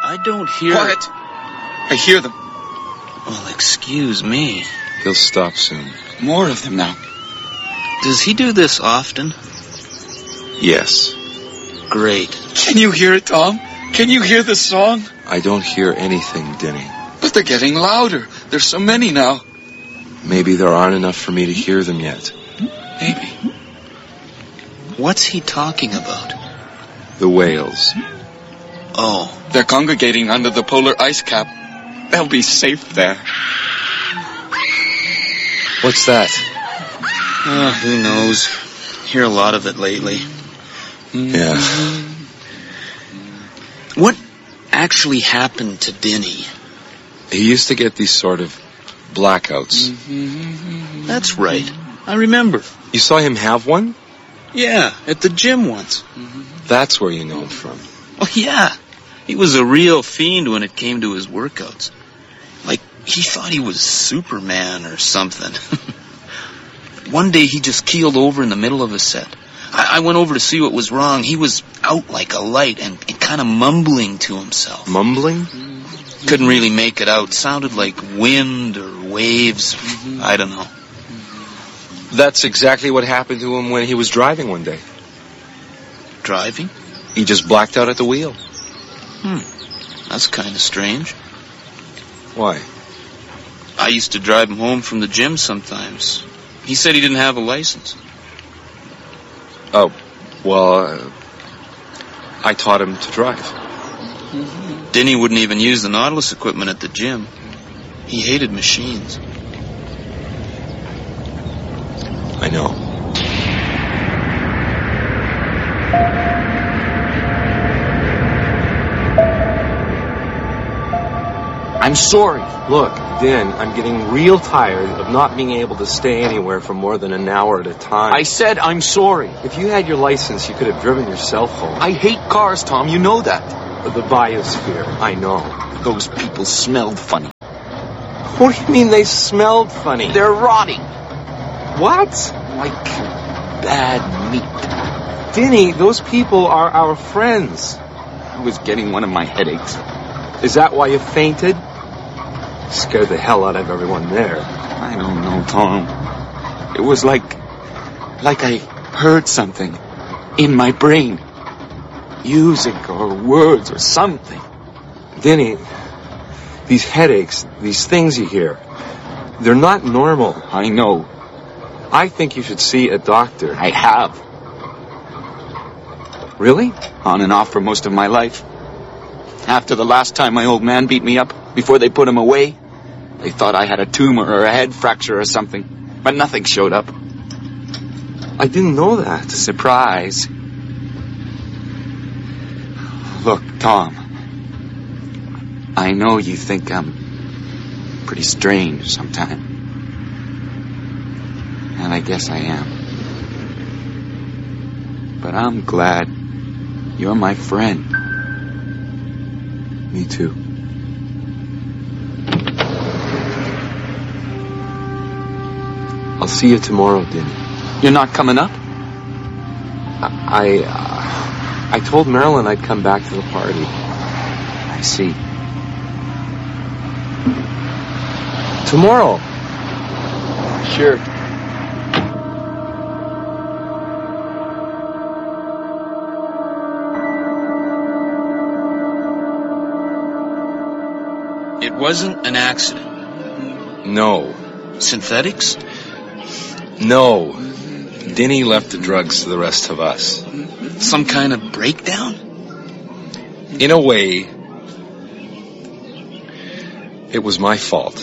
I don't hear... Quiet! I hear them. Well, excuse me. He'll stop soon. More of them now. Does he do this often? Yes. Great. Can you hear it, Tom? Can you hear the song? I don't hear anything, Denny. But they're getting louder. There's so many now. Maybe there aren't enough for me to hear them yet. Maybe. What's he talking about? The whales. Oh. They're congregating under the polar ice cap. They'll be safe there. What's that? Who knows? Hear a lot of it lately. Yeah. What actually happened to Denny? He used to get these sort of blackouts. That's right. I remember. You saw him have one? Yeah, at the gym once. That's where you know him from. Oh, yeah. He was a real fiend when it came to his workouts. Like, he thought he was Superman or something. One day he just keeled over in the middle of a set. I went over to see what was wrong. He was out like a light and kind of mumbling to himself. Mumbling? Couldn't really make it out. Sounded like wind or waves. I don't know. That's exactly what happened to him when he was driving one day. Driving? He just blacked out at the wheel. That's kind of strange. Why? I used to drive him home from the gym sometimes. He said he didn't have a license. Oh, well, I taught him to drive. Denny wouldn't even use the Nautilus equipment at the gym. He hated machines. I know. I'm sorry. Look, Den, I'm getting real tired of not being able to stay anywhere for more than an hour at a time. I said I'm sorry. If you had your license, you could have driven yourself home. I hate cars, Tom. You know that. The biosphere, I know. Those people smelled funny. What do you mean they smelled funny? They're rotting. What? Like bad meat. Denny, those people are our friends. I was getting one of my headaches. Is that why you fainted? Scared the hell out of everyone there. I don't know, Tom. It was like I heard something in my brain. Music or words or something. Denny, these headaches, these things you hear, they're not normal. I know. I think you should see a doctor. I have. Really? On and off for most of my life. After the last time my old man beat me up, before they put him away, they thought I had a tumor or a head fracture or something. But nothing showed up. I didn't know that. Surprise. Look, Tom. I know you think I'm pretty strange sometimes. And I guess I am. But I'm glad you're my friend. Me too. I'll see you tomorrow, Denny. You're not coming up? I told Marilyn I'd come back to the party. I see. Tomorrow. Sure. It wasn't an accident. No. Synthetics? No. Denny left the drugs to the rest of us. Some kind of breakdown? In a way, it was my fault.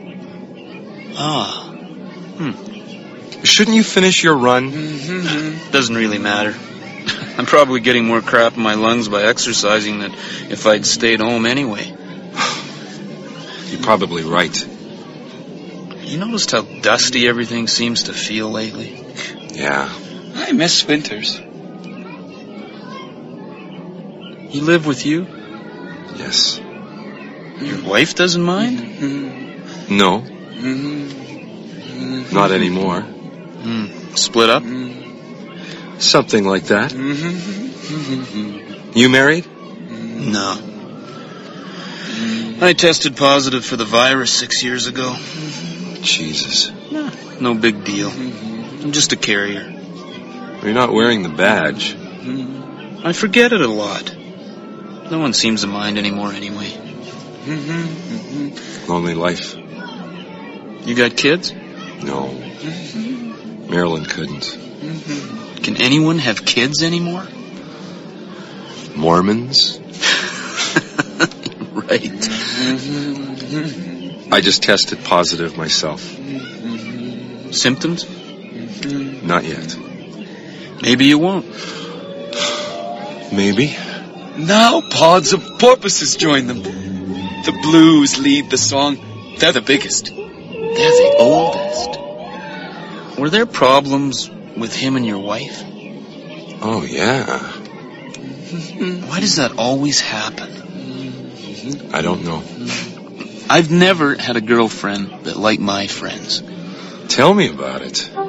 Ah. Shouldn't you finish your run? Doesn't really matter. I'm probably getting more crap in my lungs by exercising than if I'd stayed home anyway. You're probably right. You noticed how dusty everything seems to feel lately? Yeah. I miss Winters. He live with you? Yes. Your wife doesn't mind? No. Not anymore. Split up? Something like that. You married? No. I tested positive for the virus 6 years ago. Jesus. No big deal. I'm just a carrier. You're not wearing the badge. I forget it a lot. No one seems to mind anymore anyway. Lonely life. You got kids? No. Marilyn couldn't. Can anyone have kids anymore? Mormons? Right. I just tested positive myself. Symptoms? Not yet. Maybe you won't. Maybe. Now pods of porpoises join them. The blues lead the song. They're the biggest. They're the oldest. Were there problems with him and your wife? Oh, yeah. Why does that always happen? I don't know. I've never had a girlfriend that liked my friends. Tell me about it.